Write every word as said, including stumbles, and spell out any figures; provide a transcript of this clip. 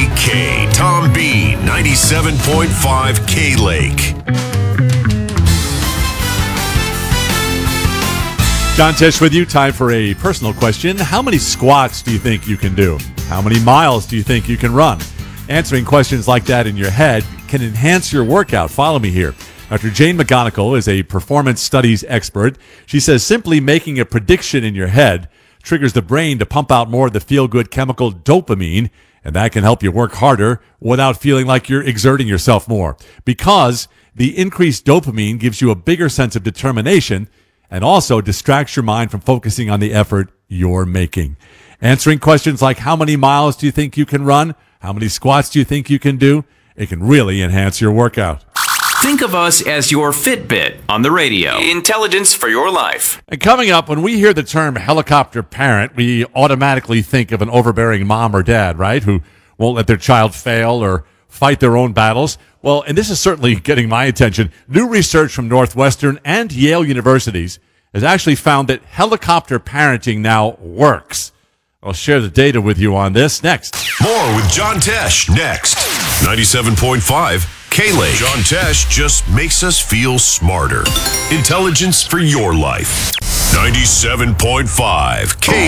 K K, Tom B, ninety-seven point five K-Lake. John Tesh with you. Time for a personal question. How many squats do you think you can do? How many miles do you think you can run? Answering questions like that in your head can enhance your workout. Follow me here. Doctor Jane McGonigal is a performance studies expert. She says simply making a prediction in your head triggers the brain to pump out more of the feel-good chemical dopamine, and that can help you work harder without feeling like you're exerting yourself more, because the increased dopamine gives you a bigger sense of determination and also distracts your mind from focusing on the effort you're making. Answering questions like how many miles do you think you can run? How many squats do you think you can do? It can really enhance your workout. Think of us as your Fitbit on the radio. Intelligence for your life. And coming up, when we hear the term helicopter parent, we automatically think of an overbearing mom or dad, right, who won't let their child fail or fight their own battles. Well, and this is certainly getting my attention. New research from Northwestern and Yale universities has actually found that helicopter parenting now works. I'll share the data with you on this next. More with John Tesh next. ninety-seven point five K-Lake. John Tesh just makes us feel smarter. Intelligence for your life. ninety-seven point five K.